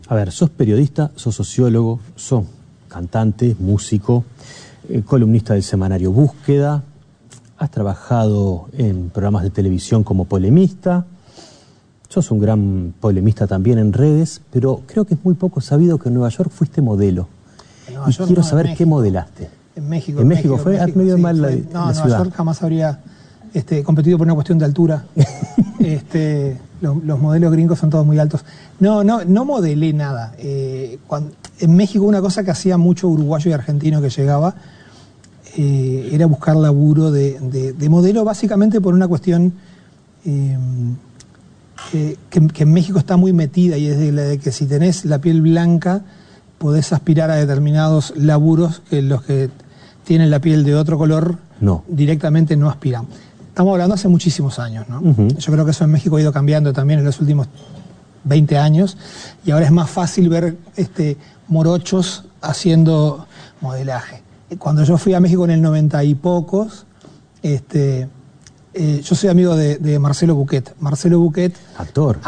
A ver, sos periodista, sos sociólogo, sos cantante, músico, columnista del semanario Búsqueda, has trabajado en programas de televisión como polemista, sos un gran polemista también en redes, pero creo que es muy poco sabido que en Nueva York fuiste modelo. Y quiero saber qué modelaste. En México. ¿En México fue? México, medio sí, mal la no, ciudad. Nueva York jamás habría competido por una cuestión de altura. Los modelos gringos son todos muy altos. No modelé nada. En México una cosa que hacía mucho uruguayo y argentino que llegaba era buscar laburo de modelo, básicamente por una cuestión que en México está muy metida, y es de que si tenés la piel blanca podés aspirar a determinados laburos que los que tienen la piel de otro color directamente no aspiran. Estamos hablando hace muchísimos años, ¿no? Yo creo que eso en México ha ido cambiando también en los últimos 20 años, y ahora es más fácil ver morochos haciendo modelaje. Cuando yo fui a México en el 90 y pocos, yo soy amigo de Marcelo Buquet. Marcelo Buquet, actor,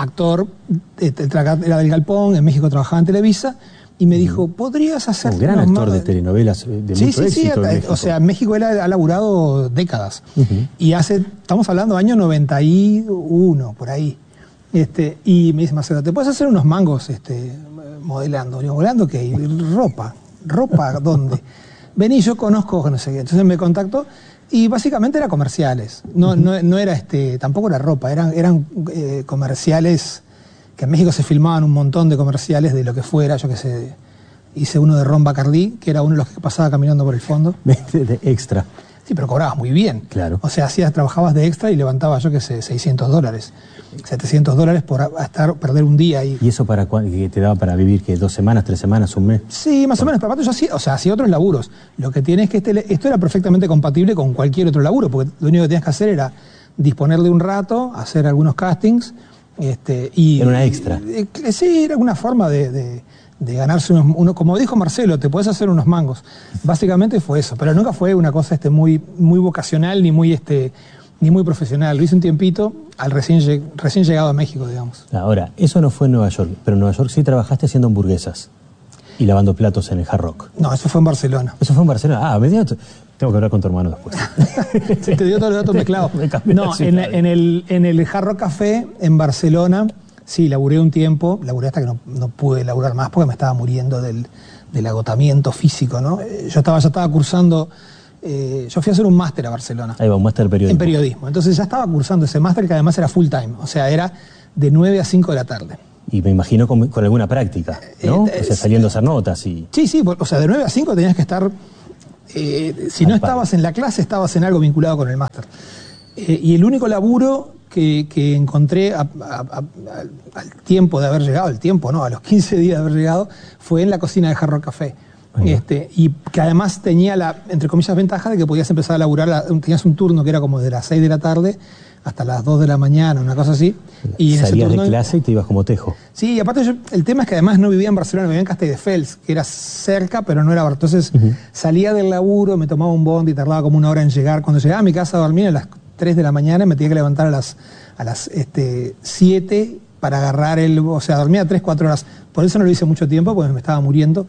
era del Galpón, en México trabajaba en Televisa, y me dijo, ¿podrías hacer un gran actor de telenovelas de mucho éxito en México? O sea, en México él ha laburado décadas. Y estamos hablando del año 91, por ahí. Y me dice Marcelo, ¿te puedes hacer unos mangos modelando? Digo, ¿modelando qué? ¿Ropa dónde? Vení, yo conozco, no sé qué. Entonces me contactó y básicamente era comerciales. No era tampoco era ropa, eran comerciales. Que en México se filmaban un montón de comerciales de lo que fuera, yo que sé, hice uno de Ron Bacardí, que era uno de los que pasaba caminando por el fondo. De extra. Sí, pero cobrabas muy bien. Claro. O sea, trabajabas de extra y levantabas, yo que sé, $600, $700 por perder un día ahí. ¿Y eso para que te daba para vivir, que 2 semanas, 3 semanas, un mes? Sí, más o menos, pero aparte yo hacía otros laburos. Lo que tiene es que esto era perfectamente compatible con cualquier otro laburo, porque lo único que tenías que hacer era disponer de un rato, hacer algunos castings. Era una extra. Sí, era una forma de ganarse como dijo Marcelo, te podés hacer unos mangos. Básicamente fue eso, pero nunca fue una cosa muy vocacional ni muy profesional. Lo hice un tiempito al recién llegado a México, digamos. Ahora, eso no fue en Nueva York, pero en Nueva York sí trabajaste haciendo hamburguesas y lavando platos en el Hard Rock. No, eso fue en Barcelona. ¿Eso fue en Barcelona? Ah, tengo que hablar con tu hermano después. Te dio todos los datos mezclados. No, en el Hard Rock Café en Barcelona, sí, laburé un tiempo. Laburé hasta que no pude laburar más porque me estaba muriendo del agotamiento físico, ¿no? Yo estaba cursando. Yo fui a hacer un máster a Barcelona. Ahí va, un máster de periodismo. En periodismo. Entonces ya estaba cursando ese máster, que además era full time. O sea, era de 9 a 5 de la tarde. Y me imagino con alguna práctica, ¿no? O sea, saliendo a hacer notas y... Sí, o sea, de 9 a 5 tenías que estar... si no estabas en la clase, estabas en algo vinculado con el máster. Y el único laburo que encontré al tiempo de haber llegado, a los 15 días de haber llegado, fue en la cocina de Hard Rock Café. Y que además tenía la, entre comillas, ventaja de que podías empezar a laburar, tenías un turno que era como de las 6 de la tarde hasta las 2 de la mañana, una cosa así. Y salías de clase y te ibas como tejo. Sí, y aparte el tema es que además no vivía en Barcelona, vivía en Castelldefels, que era cerca, pero no era... Entonces salía del laburo, me tomaba un bondi y tardaba como 1 hora en llegar. Cuando llegaba a mi casa a dormir a las 3 de la mañana, me tenía que levantar a las 7 para agarrar o sea, dormía 3-4 horas. Por eso no lo hice mucho tiempo, porque me estaba muriendo.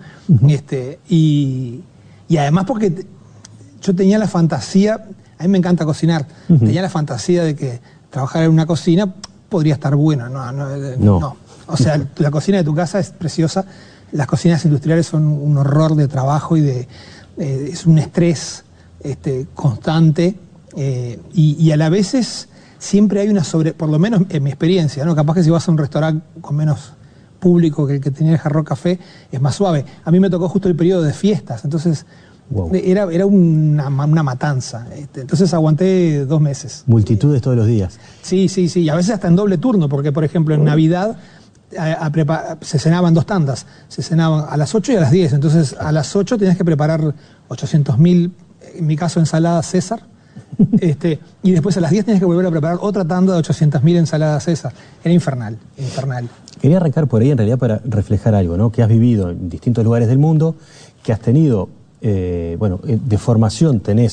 Y además porque yo tenía la fantasía... A mí me encanta cocinar. Tenía la fantasía de que trabajar en una cocina podría estar bueno. No. O sea, la cocina de tu casa es preciosa. Las cocinas industriales son un horror de trabajo y es un estrés constante. Y a la vez siempre hay por lo menos en mi experiencia, ¿no? Capaz que si vas a un restaurante con menos público que el que tenía el Hard Rock Café, es más suave. A mí me tocó justo el periodo de fiestas, entonces... Wow. Era una matanza. Entonces aguanté 2 meses. Multitudes todos los días. Sí. Y a veces hasta en doble turno, porque por ejemplo en Navidad se cenaban 2 tandas. Se cenaban a las 8 y a las 10. Entonces a las 8 tenías que preparar 800.000, en mi caso ensalada César. Y después a las 10 tenías que volver a preparar otra tanda de 800.000 ensaladas César. Era infernal. Quería arrancar por ahí en realidad para reflejar algo, ¿no? Que has vivido en distintos lugares del mundo, que has tenido... de formación tenés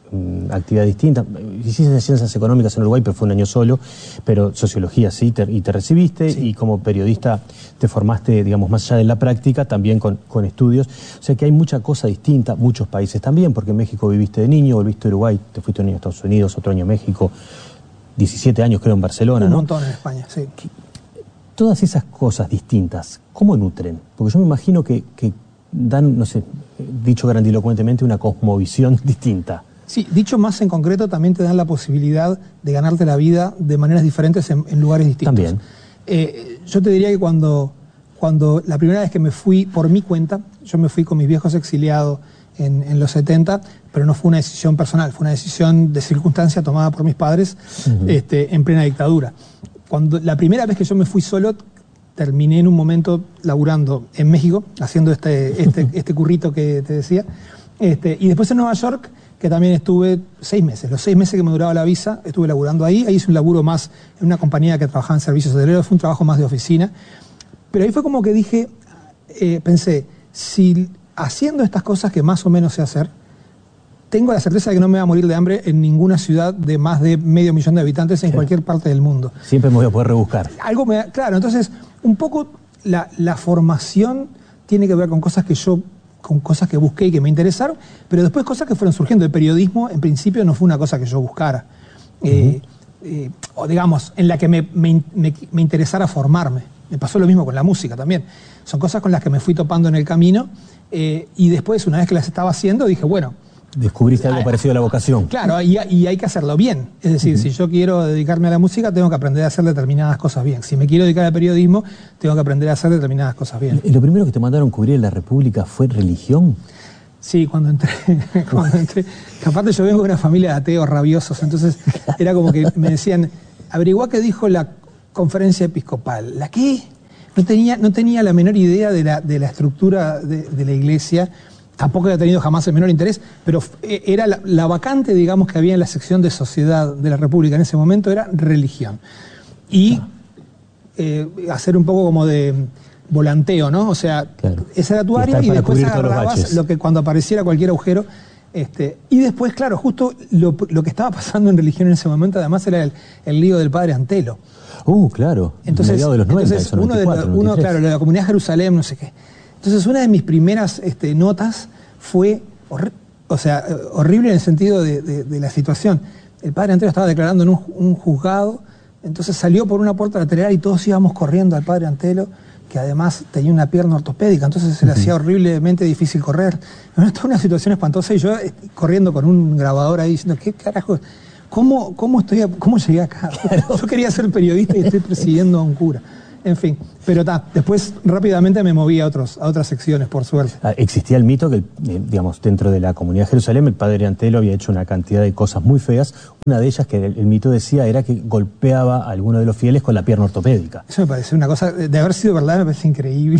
actividades distintas. Hiciste ciencias económicas en Uruguay, pero fue un año solo, pero sociología sí, y te recibiste, y como periodista te formaste, digamos, más allá de la práctica, también con estudios. O sea que hay mucha cosa distinta, muchos países también, porque en México viviste de niño, volviste a Uruguay, te fuiste un año a Estados Unidos, otro año a México, 17 años creo en Barcelona, Un ¿no? montón en España, sí. Todas esas cosas distintas, ¿cómo nutren? Porque yo me imagino que dan, no sé, dicho grandilocuentemente, una cosmovisión distinta. Sí, dicho más en concreto, también te dan la posibilidad de ganarte la vida de maneras diferentes en lugares distintos. También. Yo te diría que cuando la primera vez que me fui por mi cuenta, yo me fui con mis viejos exiliados en los 70, pero no fue una decisión personal, fue una decisión de circunstancia tomada por mis padres en plena dictadura. La primera vez que yo me fui solo, terminé en un momento laburando en México, haciendo este currito que te decía, y después en Nueva York, que también estuve 6 meses. Los 6 meses que me duraba la visa, estuve laburando ahí. Ahí hice un laburo más en una compañía que trabajaba en servicios hoteleros, fue un trabajo más de oficina. Pero ahí fue como que dije, pensé, si haciendo estas cosas que más o menos sé hacer, tengo la certeza de que no me voy a morir de hambre en ninguna ciudad de más de 500.000 de habitantes en cualquier parte del mundo. Siempre me voy a poder rebuscar. Claro, entonces, un poco la formación tiene que ver con cosas que busqué y que me interesaron, pero después cosas que fueron surgiendo. El periodismo, en principio, no fue una cosa que yo buscara. O digamos, en la que me interesara formarme. Me pasó lo mismo con la música también. Son cosas con las que me fui topando en el camino, y después, una vez que las estaba haciendo, dije, bueno... Descubriste algo parecido a la vocación. Claro, y hay que hacerlo bien. Es decir, si yo quiero dedicarme a la música, tengo que aprender a hacer determinadas cosas bien. Si me quiero dedicar al periodismo, tengo que aprender a hacer determinadas cosas bien. ¿Lo primero que te mandaron cubrir en la República fue religión? Sí, cuando entré. Que aparte yo vengo de una familia de ateos rabiosos, entonces era como que me decían, averiguá qué dijo la conferencia episcopal. ¿La qué? No tenía la menor idea de la estructura de la iglesia. Tampoco había tenido jamás el menor interés, pero era la vacante, digamos, que había en la sección de sociedad de la República en ese momento, era religión. Y hacer un poco como de volanteo, ¿no? O sea, esa era tu área y después agarrabas lo que cuando apareciera cualquier agujero. Y después, claro, justo lo que estaba pasando en religión en ese momento, además, era el lío del padre Antelo. Claro. Entonces, mediados de los 90, entonces eso, 94, claro, la comunidad de Jerusalén, no sé qué. Entonces, una de mis primeras notas fue horrible en el sentido de la situación. El padre Antelo estaba declarando en un juzgado, entonces salió por una puerta lateral y todos íbamos corriendo al padre Antelo, que además tenía una pierna ortopédica, entonces se le hacía horriblemente difícil correr. Bueno, esto es una situación espantosa y yo corriendo con un grabador ahí diciendo, ¿qué carajo? ¿Cómo llegué acá? Claro. Yo quería ser periodista y estoy presidiendo a un cura. En fin, pero después rápidamente me moví a otras secciones, por suerte. Existía el mito que, digamos, dentro de la comunidad de Jerusalén, el padre Antelo había hecho una cantidad de cosas muy feas. Una de ellas, que el mito decía, era que golpeaba a alguno de los fieles con la pierna ortopédica. Eso me parece una cosa, de haber sido verdad, me parece increíble.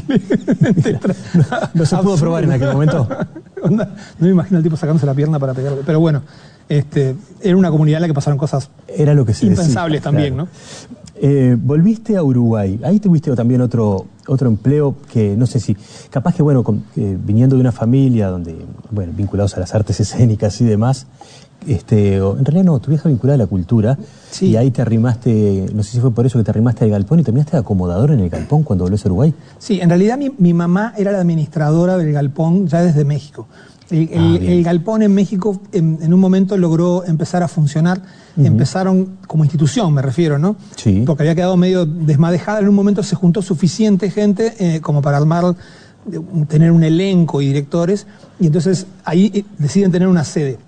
¿No se pudo probar en aquel momento? No me imagino al tipo sacándose la pierna para pegarle. Pero bueno, era una comunidad en la que pasaron cosas era lo que se impensables decía, también, claro. ¿no? Volviste a Uruguay, ahí tuviste también otro empleo que no sé si, capaz que viniendo de una familia donde, vinculados a las artes escénicas y demás, en realidad no, tu vieja vinculada a la cultura, sí. Y ahí te arrimaste, no sé si fue por eso que te arrimaste al galpón y terminaste de acomodador en el galpón cuando volvés a Uruguay. Sí, en realidad mi mamá era la administradora del galpón ya desde México. El galpón en México en un momento logró empezar a funcionar. Empezaron como institución, me refiero, ¿no? Sí. Porque había quedado medio desmadejada. En un momento se juntó suficiente gente como para tener un elenco y directores, y entonces ahí deciden tener una sede.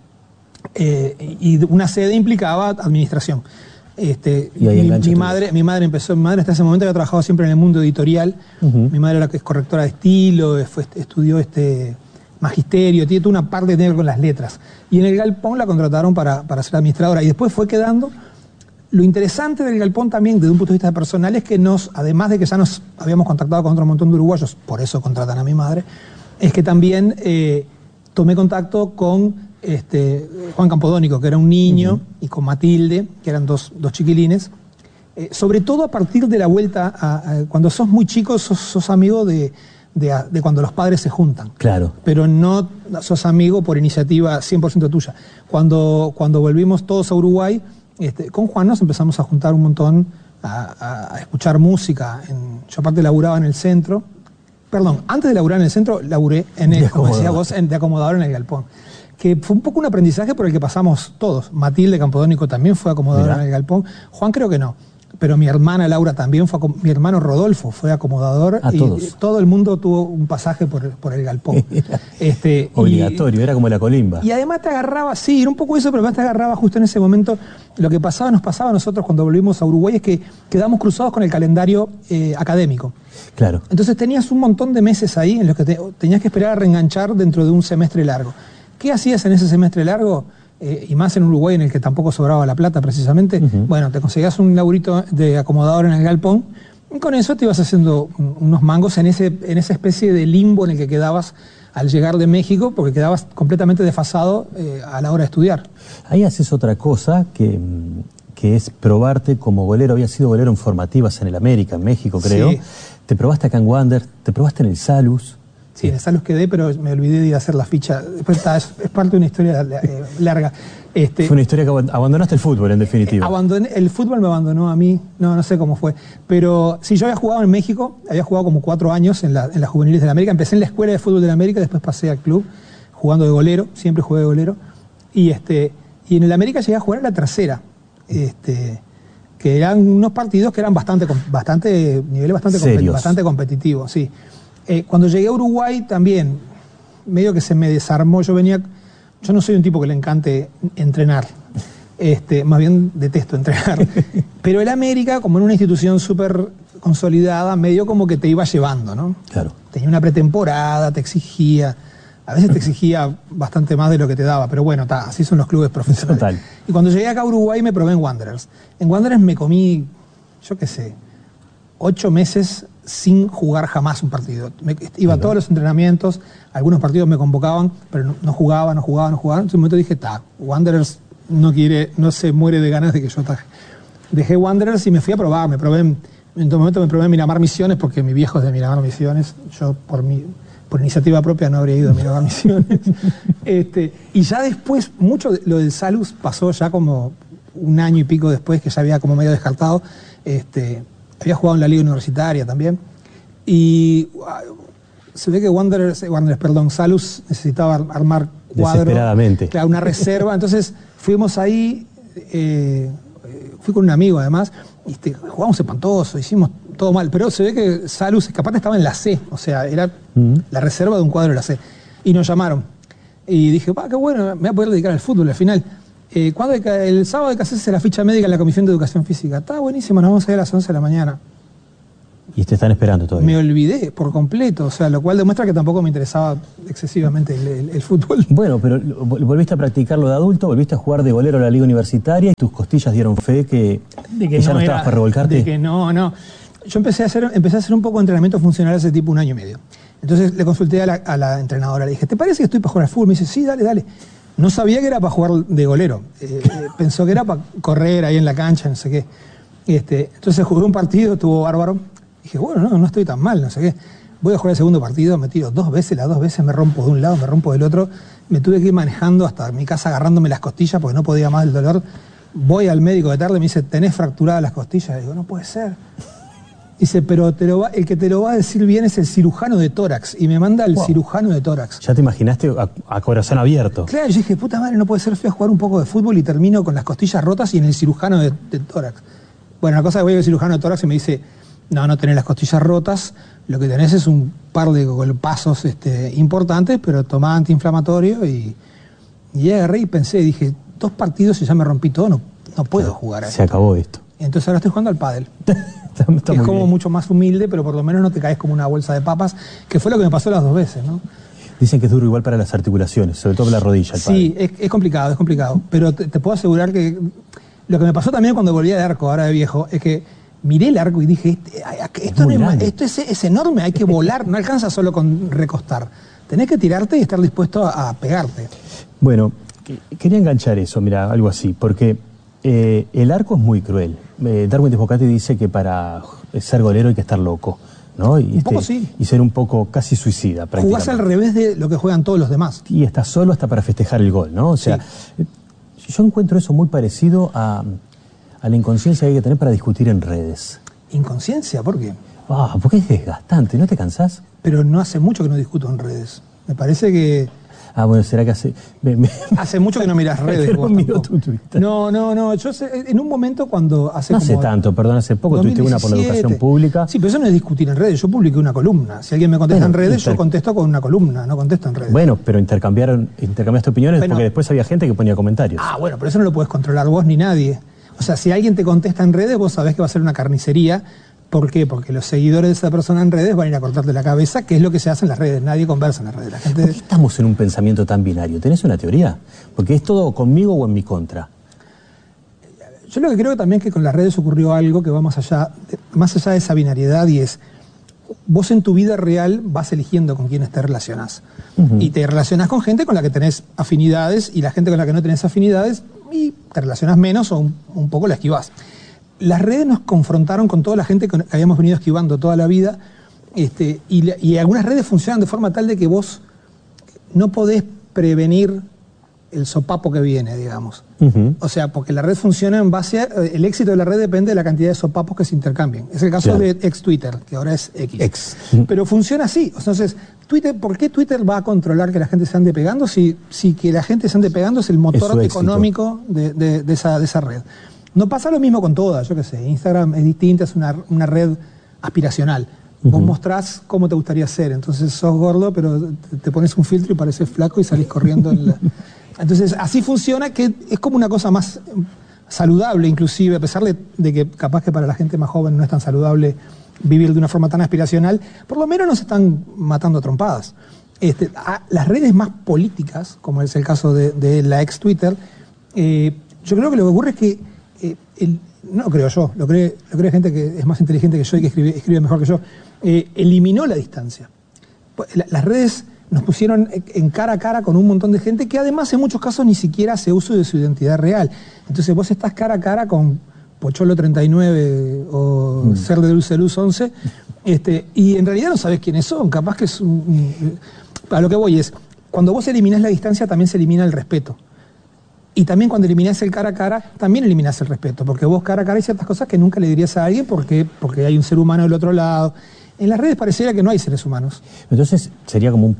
Y una sede implicaba administración. Mi madre hasta ese momento había trabajado siempre en el mundo editorial. Mi madre es correctora de estilo, estudió magisterio, tiene toda una parte que tiene que ver con las letras. Y en el galpón la contrataron para ser administradora. Y después fue quedando. Lo interesante del galpón también, desde un punto de vista personal, es que además de que ya nos habíamos contactado con otro montón de uruguayos, por eso contratan a mi madre, es que también tomé contacto con Juan Campodónico, que era un niño, y con Matilde, que eran dos chiquilines. Sobre todo a partir de la vuelta, cuando sos muy chico, sos amigo de de cuando los padres se juntan. Claro. Pero no sos amigo por iniciativa 100% tuya. Cuando volvimos todos a Uruguay, con Juan nos empezamos a juntar un montón, a escuchar música. Yo aparte laburaba en el centro. Perdón, antes de laburar en el centro, laburé como decía vos, de acomodador en el galpón. Que fue un poco un aprendizaje por el que pasamos todos. Matilde Campodónico también fue acomodadora en el galpón. Juan creo que no. Pero mi hermana Laura también fue, mi hermano Rodolfo fue acomodador. Y todo el mundo tuvo un pasaje por el galpón. Obligatorio, era como la colimba. Y además te agarraba, sí, era un poco eso, pero además te agarraba justo en ese momento. Lo que nos pasaba a nosotros cuando volvimos a Uruguay es que quedamos cruzados con el calendario académico. Claro. Entonces tenías un montón de meses ahí en los que tenías que esperar a reenganchar dentro de un semestre largo. ¿Qué hacías en ese semestre largo? Y más en Uruguay, en el que tampoco sobraba la plata precisamente. Bueno, te conseguías un laburito de acomodador en el galpón y con eso te ibas haciendo unos mangos en esa especie de limbo en el que quedabas al llegar de México, porque quedabas completamente desfasado a la hora de estudiar. Ahí haces otra cosa que es probarte como golero. Había sido golero en formativas en el América, en México creo. Sí. Te probaste acá en Wander, te probaste en el Salus. Sí, en el Salus quedé, pero me olvidé de ir a hacer la ficha. Después es parte de una historia larga. Fue una historia que abandonaste el fútbol, en definitiva. El fútbol me abandonó a mí, no sé cómo fue. Pero sí, yo había jugado en México, había jugado como 4 años en las juveniles de la América. Empecé en la escuela de fútbol de la América, después pasé al club jugando de golero, siempre jugué de golero. Y en el América llegué a jugar en la tercera. Que eran unos partidos que eran nivel bastante competitivo, sí. Cuando llegué a Uruguay también, medio que se me desarmó. Yo no soy un tipo que le encante entrenar, más bien detesto entrenar. Pero el América, como en una institución súper consolidada, medio como que te iba llevando, ¿no? Claro. Tenía una pretemporada, te exigía, a veces te exigía bastante más de lo que te daba, pero bueno, así son los clubes profesionales. Total. Y cuando llegué acá a Uruguay me probé en Wanderers. En Wanderers me comí, 8 meses sin jugar jamás un partido. Iba a todos los entrenamientos, algunos partidos me convocaban, pero no jugaba. Entonces en un momento dije, Wanderers no se muere de ganas de que yo ataje. Dejé Wanderers y me fui a probar. En un momento me probé en Miramar Misiones, porque mi viejo es de Miramar Misiones. Yo por iniciativa propia no habría ido a Miramar Misiones. Y ya después, mucho de lo del Salus pasó ya como 1 año y pico después, que ya había como medio descartado. Había jugado en la liga universitaria también. Y se ve que Salus necesitaba armar cuadro. Desesperadamente. Claro, una reserva. Entonces fuimos ahí, fui con un amigo además, jugamos espantoso, hicimos todo mal. Pero se ve que Salus, capaz estaba en la C, o sea, era la reserva de un cuadro de la C. Y nos llamaron. Y dije, qué bueno, me voy a poder dedicar al fútbol al final. El sábado hay que hacerse la ficha médica en la Comisión de Educación Física. Está buenísimo, nos vamos a ir a las 11 de la mañana. Y te están esperando todavía. Me olvidé por completo, o sea, lo cual demuestra que tampoco me interesaba excesivamente el fútbol. Bueno, pero volviste a practicarlo de adulto, volviste a jugar de golero en la liga universitaria y tus costillas dieron fe que ya no estabas para revolcarte. De que no. Yo empecé a hacer un poco de entrenamiento funcional hace tipo 1 año y medio. Entonces le consulté a la entrenadora, le dije, ¿te parece que estoy para jugar al fútbol? Me dice, sí, dale. No sabía que era para jugar de golero. Pensó que era para correr ahí en la cancha, no sé qué. Entonces jugué un partido, estuvo bárbaro. Dije, bueno, no estoy tan mal, no sé qué. Voy a jugar el segundo partido, me tiro 2 veces, las 2 veces me rompo de un lado, me rompo del otro. Me tuve que ir manejando hasta mi casa agarrándome las costillas porque no podía más del dolor. Voy al médico de tarde y me dice, ¿tenés fracturadas las costillas? Y digo, no puede ser. Dice, pero el que te lo va a decir bien es el cirujano de tórax. Y me manda el cirujano de tórax. ¿Ya te imaginaste a corazón abierto? Claro, yo dije, puta madre, no puede ser, fui a jugar un poco de fútbol y termino con las costillas rotas y en el cirujano de tórax. Bueno, la cosa que voy al cirujano de tórax y me dice, no tenés las costillas rotas, lo que tenés es un par de golpazos importantes, pero tomá antiinflamatorio y agarré y pensé, dije, 2 partidos y ya me rompí todo, no puedo jugar a Se acabó esto. Entonces ahora estoy jugando al pádel. Está es como bien. mucho más humilde, pero por lo menos no te caes como una bolsa de papas, que fue lo que me pasó las 2 veces, ¿no? Dicen que es duro igual para las articulaciones, sobre todo para la rodilla. Sí, es complicado, pero te puedo asegurar que lo que me pasó también cuando volví de arco, ahora de viejo, es que miré el arco y dije, esto es enorme, hay que volar, no alcanza solo con recostar. Tenés que tirarte y estar dispuesto a pegarte. Bueno, quería enganchar eso, mira, algo así, porque el arco es muy cruel. Darwin Desbocati dice que para ser golero hay que estar loco. ¿no? Un poco sí. Y ser un poco casi suicida, prácticamente. Jugás al revés de lo que juegan todos los demás. Y estás solo hasta para festejar el gol, ¿no? O sea, yo encuentro eso muy parecido a la inconsciencia que hay que tener para discutir en redes. ¿Inconsciencia? ¿Por qué? Porque es desgastante, ¿no te cansás? Pero no hace mucho que no discuto en redes. Me parece que... Bueno, será que hace... Hace mucho que no miras redes. Pero miro tu Twitter. No. Yo en un momento cuando hace no como... hace tanto, perdón, hace poco 2017. tuviste una por la educación pública. Sí, pero eso no es discutir en redes. Yo publiqué una columna. Si alguien me contesta en redes, yo contesto con una columna, no contesto en redes. Bueno, pero intercambiaste opiniones porque después había gente que ponía comentarios. Bueno, pero eso no lo puedes controlar vos ni nadie. O sea, si alguien te contesta en redes, vos sabés que va a ser una carnicería. ¿Por qué? Porque los seguidores de esa persona en redes van a ir a cortarte la cabeza, que es lo que se hace en las redes. Nadie conversa en las redes. La gente... ¿Por qué estamos en un pensamiento tan binario? ¿Tenés una teoría? Porque es todo conmigo o en mi contra. Yo lo que creo también es que con las redes ocurrió algo que va más allá de esa binariedad, y es, vos en tu vida real vas eligiendo con quiénes te relacionás. Y te relacionás con gente con la que tenés afinidades, y la gente con la que no tenés afinidades, y te relacionás menos o un poco la esquivás. Las redes nos confrontaron con toda la gente que habíamos venido esquivando toda la vida, y algunas redes funcionan de forma tal de que vos no podés prevenir el sopapo que viene, digamos. O sea, porque la red funciona en base a... El éxito de la red depende de la cantidad de sopapos que se intercambien. Es el caso de ex Twitter, que ahora es X. Pero funciona así. Entonces, ¿por qué Twitter va a controlar que la gente se ande pegando si que la gente se ande pegando es el motor económico de esa red? No pasa lo mismo con todas, yo qué sé. Instagram es distinta, es una red aspiracional. Vos mostrás cómo te gustaría ser, entonces sos gordo, pero te pones un filtro y pareces flaco y salís corriendo. Entonces, así funciona, que es como una cosa más saludable, inclusive, a pesar de que capaz que para la gente más joven no es tan saludable vivir de una forma tan aspiracional, por lo menos no se están matando a trompadas. Las redes más políticas, como es el caso de la ex Twitter, yo creo que lo que ocurre es que no lo creo yo, lo cree gente que es más inteligente que yo y que escribe mejor que yo, eliminó la distancia. Las redes nos pusieron en cara a cara con un montón de gente que además en muchos casos ni siquiera hace uso de su identidad real. Entonces vos estás cara a cara con Pocholo 39 o Ser de Dulce Luz 11, y en realidad no sabés quiénes son, capaz que es a lo que voy es, cuando vos eliminás la distancia también se elimina el respeto. Y también cuando eliminás el cara a cara, también eliminás el respeto, porque vos cara a cara hay ciertas cosas que nunca le dirías a alguien porque hay un ser humano del otro lado. En las redes pareciera que no hay seres humanos. Entonces sería como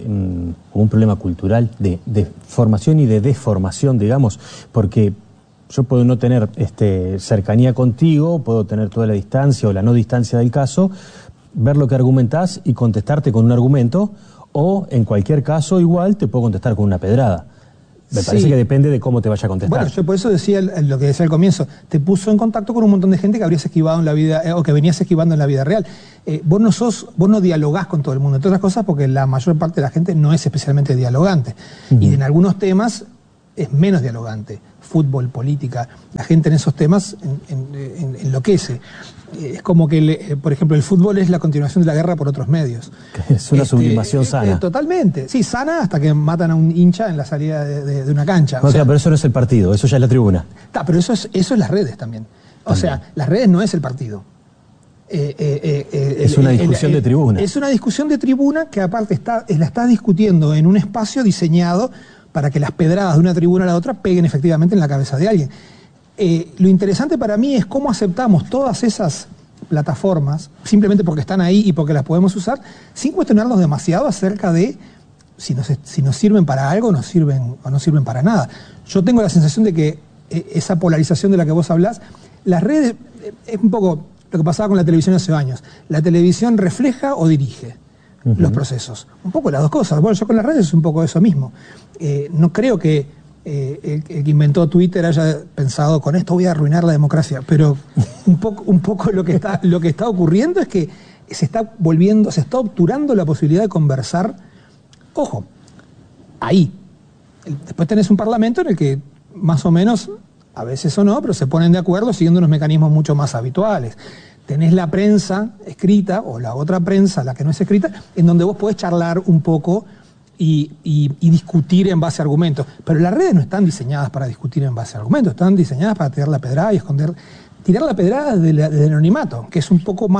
un problema cultural de formación y de deformación, digamos, porque yo puedo no tener cercanía contigo, puedo tener toda la distancia o la no distancia del caso, ver lo que argumentás y contestarte con un argumento, o en cualquier caso igual te puedo contestar con una pedrada. Me parece que depende de cómo te vaya a contestar. Bueno, yo por eso decía lo que decía al comienzo. Te puso en contacto con un montón de gente que habrías esquivado en la vida, o que venías esquivando en la vida real. Vos no dialogás con todo el mundo, entre otras cosas porque la mayor parte de la gente no es especialmente dialogante. Y en algunos temas es menos dialogante. Fútbol, política, la gente en esos temas enloquece. Es como que, por ejemplo, el fútbol es la continuación de la guerra por otros medios. Es una sublimación sana. Totalmente. Sí, sana hasta que matan a un hincha en la salida de una cancha. No, pero eso no es el partido, eso ya es la tribuna. Pero eso es las redes también. O sea, las redes no es el partido. Es una discusión de tribuna. Es una discusión de tribuna que aparte la está discutiendo en un espacio diseñado para que las pedradas de una tribuna a la otra peguen efectivamente en la cabeza de alguien. Lo interesante para mí es cómo aceptamos todas esas plataformas, simplemente porque están ahí y porque las podemos usar, sin cuestionarnos demasiado acerca de si nos sirven para algo o no sirven para nada. Yo tengo la sensación de que esa polarización de la que vos hablás, las redes, es un poco lo que pasaba con la televisión hace años. La televisión refleja o dirige los procesos. Un poco las dos cosas. Bueno, yo con las redes es un poco eso mismo. No creo que el que inventó Twitter haya pensado con esto voy a arruinar la democracia, pero un poco lo que está ocurriendo es que se está obturando la posibilidad de conversar. Ojo, ahí. Después tenés un parlamento en el que más o menos, a veces o no, pero se ponen de acuerdo siguiendo unos mecanismos mucho más habituales. Tenés la prensa escrita o la otra prensa, la que no es escrita, en donde vos podés charlar un poco y discutir en base a argumentos. Pero las redes no están diseñadas para discutir en base a argumentos, están diseñadas para tirar la pedrada y esconder. Tirar la pedrada desde el anonimato, que es un poco más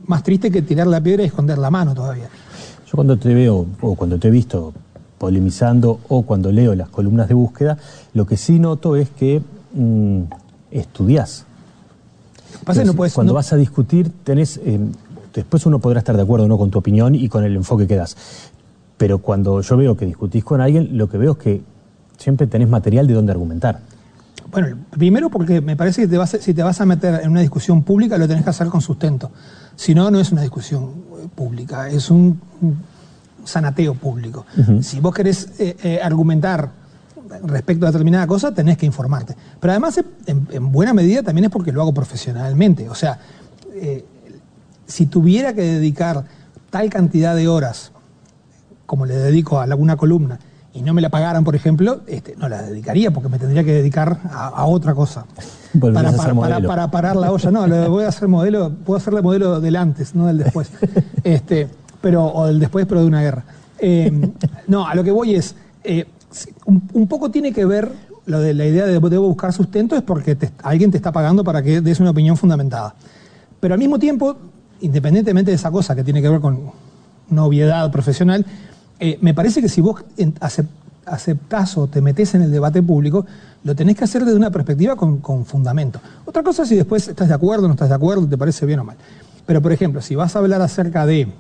más triste que tirar la piedra y esconder la mano todavía. Yo cuando te veo, o cuando te he visto polemizando, o cuando leo las columnas de búsqueda, lo que sí noto es que estudiás. Cuando vas a discutir, después uno podrá estar de acuerdo o no con tu opinión y con el enfoque que das. Pero cuando yo veo que discutís con alguien, lo que veo es que siempre tenés material de dónde argumentar. Bueno, primero porque me parece que si te vas a meter en una discusión pública, lo tenés que hacer con sustento. Si no, no es una discusión pública, es un sanateo público. Uh-huh. Si vos querés argumentar respecto a determinada cosa, tenés que informarte. Pero además, en buena medida, también es porque lo hago profesionalmente. O sea, si tuviera que dedicar tal cantidad de horas como le dedico a alguna columna, y no me la pagaran, por ejemplo, no la dedicaría porque me tendría que dedicar a otra cosa. Para parar la olla. No, voy a hacer modelo, puedo hacerle modelo del antes, no del después. O del después, pero de una guerra. No, a lo que voy es, un poco tiene que ver lo de la idea de debo buscar sustento, es porque alguien te está pagando para que des una opinión fundamentada. Pero al mismo tiempo, independientemente de esa cosa que tiene que ver con una obviedad profesional, me parece que si vos aceptás o te metés en el debate público, lo tenés que hacer desde una perspectiva con fundamento. Otra cosa es si después estás de acuerdo o no estás de acuerdo, te parece bien o mal. Pero, por ejemplo, si vas a hablar acerca de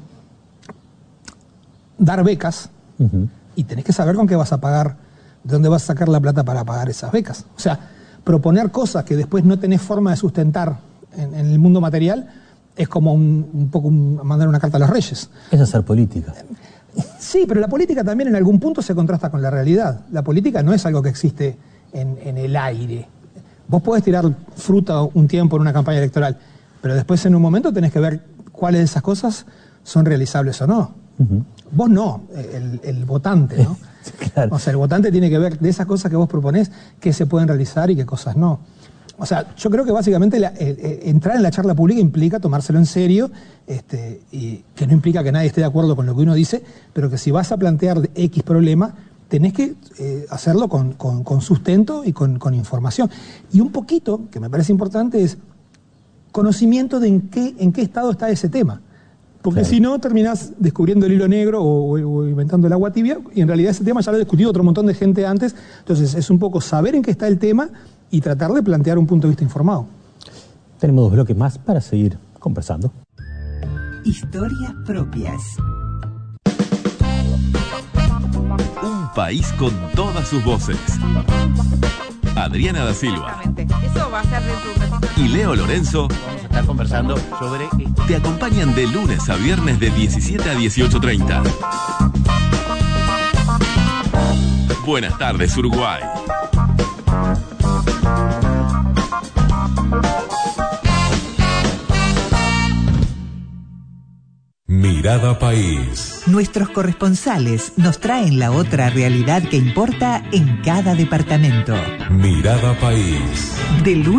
dar becas, uh-huh, y tenés que saber con qué vas a pagar, de dónde vas a sacar la plata para pagar esas becas. O sea, proponer cosas que después no tenés forma de sustentar en el mundo material es como un poco mandar una carta a los reyes. Es hacer política. Sí, pero la política también en algún punto se contrasta con la realidad. La política no es algo que existe en el aire. Vos podés tirar fruta un tiempo en una campaña electoral, pero después en un momento tenés que ver cuáles de esas cosas son realizables o no. Uh-huh. Vos no, el votante, ¿no? Claro. O sea, el votante tiene que ver de esas cosas que vos proponés, qué se pueden realizar y qué cosas no. O sea, yo creo que básicamente entrar en la charla pública implica tomárselo en serio, y que no implica que nadie esté de acuerdo con lo que uno dice, pero que si vas a plantear X problema, tenés que hacerlo con sustento y con información. Y un poquito, que me parece importante, es conocimiento de en qué estado está ese tema. Porque claro, si no, terminás descubriendo el hilo negro o inventando el agua tibia, y en realidad ese tema ya lo ha discutido otro montón de gente antes. Entonces es un poco saber en qué está el tema y tratar de plantear un punto de vista informado. Tenemos 2 bloques más para seguir conversando. Historias propias. Un país con todas sus voces. Adriana da Silva. Eso va a ser y Leo Lorenzo vamos a estar conversando sobre te acompañan de lunes a viernes de 17 a 18:30. Buenas tardes, Uruguay. Mirada País. Nuestros corresponsales nos traen la otra realidad que importa en cada departamento. Mirada País. De lunes